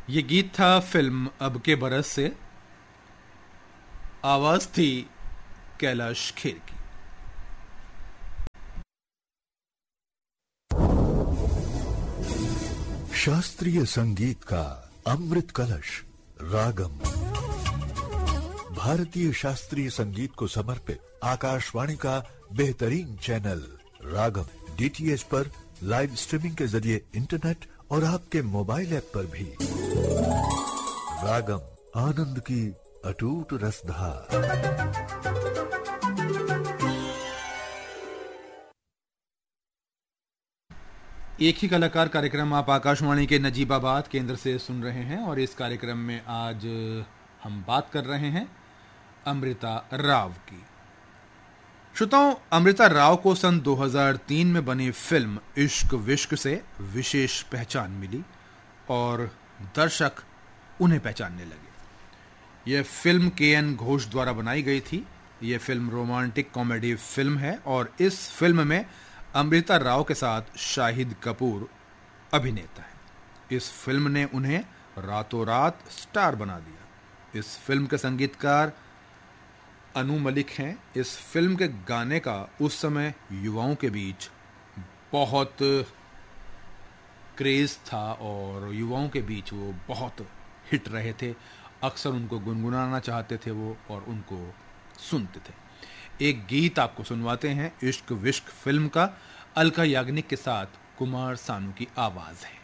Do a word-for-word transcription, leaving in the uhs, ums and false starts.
ये गीत था फिल्म अब के बरस से। आवाज थी कैलाश खेर की। शास्त्रीय संगीत का अमृत कलश रागम, भारतीय शास्त्रीय संगीत को समर्पित आकाशवाणी का बेहतरीन चैनल रागम डीटीएच पर लाइव स्ट्रीमिंग के जरिए इंटरनेट और आपके मोबाइल ऐप पर भी। रागम, आनंद की अटूट रसधार। एक ही कलाकार कार्यक्रम आप आकाशवाणी के नजीबाबाद केंद्र से सुन रहे हैं और इस कार्यक्रम में आज हम बात कर रहे हैं अमृता राव की। श्रोताओं, अमृता राव को सन दो हज़ार तीन में बनी फिल्म इश्क विश्क से विशेष पहचान मिली और दर्शक उन्हें पहचानने लगे। यह फिल्म के एन घोष द्वारा बनाई गई थी। यह फिल्म रोमांटिक कॉमेडी फिल्म है और इस फिल्म में अमृता राव के साथ शाहिद कपूर अभिनेता है। इस फिल्म ने उन्हें रातों रात स्टार बना दिया। इस फिल्म के संगीतकार अनु मलिक हैं। इस फिल्म के गाने का उस समय युवाओं के बीच बहुत क्रेज था और युवाओं के बीच वो बहुत हिट रहे थे। अक्सर उनको गुनगुनाना चाहते थे वो और उनको सुनते थे। एक गीत आपको सुनवाते हैं इश्क विश्क फिल्म का, अलका याग्निक के साथ कुमार सानू की आवाज है।